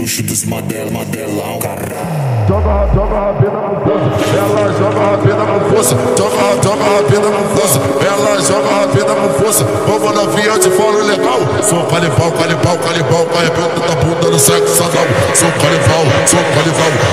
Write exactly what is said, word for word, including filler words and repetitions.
luxo dos madela, madelão, caralho. Joga, joga a vida no poço, ela joga a vida no poço, joga, joga a vida no poço, ela joga a vida no poço. Vamos na via de fora legal. Sou canibal, canibal, canibal, arrebenta da bunda no sexo anal. Sou canibal, sou canibal.